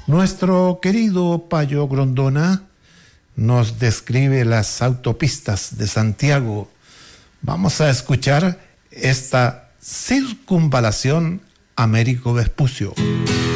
Nuestro querido Payo Grondona nos describe las autopistas de Santiago. Vamos a escuchar esta circunvalación Américo Vespucio.